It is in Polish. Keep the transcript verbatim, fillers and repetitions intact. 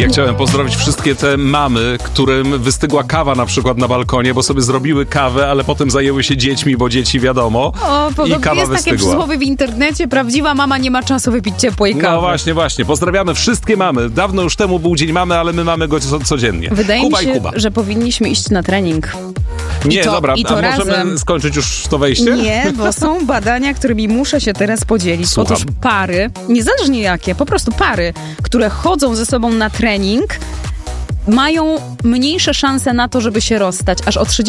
Ja chciałem pozdrowić wszystkie te mamy, którym wystygła kawa na przykład na balkonie, bo sobie zrobiły kawę, ale potem zajęły się dziećmi, bo dzieci wiadomo. O, I kawa jest wystygła. takie przysłowie w internecie, prawdziwa mama nie ma czasu wypić ciepłej kawy. No właśnie, właśnie. Pozdrawiamy wszystkie mamy. Dawno już temu był Dzień Mamy, ale my mamy go co, codziennie. Wydaje Kuba mi się, i Kuba. że powinniśmy iść na trening. Nie, I to, dobra, i to a możemy razem. skończyć już to wejście? Nie, bo są badania, którymi muszę się teraz podzielić. Słucham. Otóż pary, niezależnie jakie, po prostu pary, które chodzą ze sobą na trening, mają mniejsze szanse na to, żeby się rozstać, aż o trzydzieści